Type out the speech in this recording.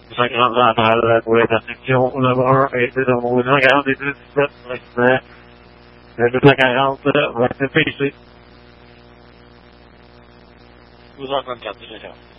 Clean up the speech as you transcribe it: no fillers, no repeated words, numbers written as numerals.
240 centrales pour l'intersection 9-1 et 240 et 217 pour l'accident. Le 240 va être PC. 12h34, 240.